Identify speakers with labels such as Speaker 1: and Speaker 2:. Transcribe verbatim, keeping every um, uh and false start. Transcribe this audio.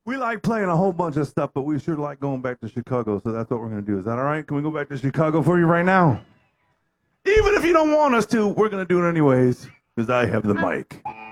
Speaker 1: We like playing a whole bunch of stuff, but we sure like going back to Chicago, so that's what we're going to do. Is that all right? Can we go back to Chicago for you right now? Even if you don't want us to, we're going to do it anyways, because I have the mic.